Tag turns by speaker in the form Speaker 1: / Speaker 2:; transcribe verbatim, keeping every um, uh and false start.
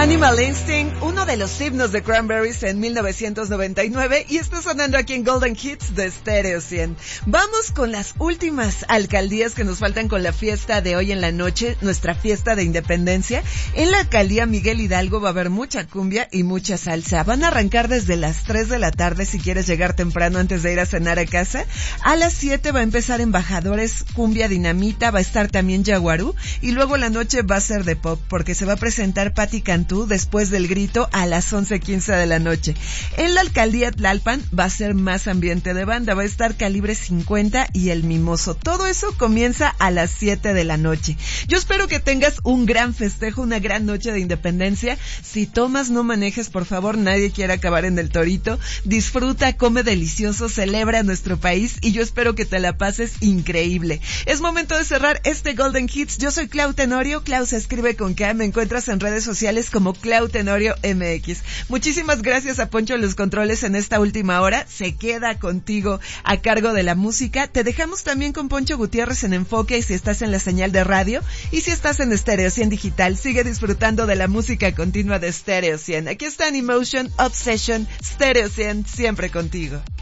Speaker 1: Animal Instinct, uno de los himnos de Cranberries en mil novecientos noventa y nueve, y está sonando aquí en Golden Hits de Stereo cien. Vamos con las últimas alcaldías que nos faltan con la fiesta de hoy en la noche, nuestra fiesta de independencia. En la alcaldía Miguel Hidalgo va a haber mucha cumbia y mucha salsa. Van a arrancar desde las tres de la tarde si quieres llegar temprano antes de ir a cenar a casa. A las siete va a empezar Embajadores, Cumbia Dinamita, va a estar también Yaguarú, y luego la noche va a ser de pop porque se va a presentar Patti Cantú después del grito a las once quince de la noche. En la alcaldía Tlalpan va a ser más ambiente de banda, va a estar Calibre cincuenta y El Mimoso. Todo eso comienza a las siete de la noche. Yo espero que tengas un gran festejo, una gran noche de independencia. Si tomas, no manejes, por favor, nadie quiere acabar en el Torito. Disfruta, come delicioso, celebra nuestro país y yo espero que te la pases increíble. Es momento de cerrar este Golden Hits. Yo soy Clau Tenorio, Clau se escribe con K, me encuentras en redes sociales como Clau Tenorio M X. Muchísimas gracias a Poncho Los Controles en esta última hora. Se queda contigo a cargo de la música. Te dejamos también con Poncho Gutiérrez en Enfoque y si estás en la señal de radio y si estás en Stereo cien Digital, sigue disfrutando de la música continua de Stereo cien. Aquí está Emotion, Obsession, Stereo cien, siempre contigo.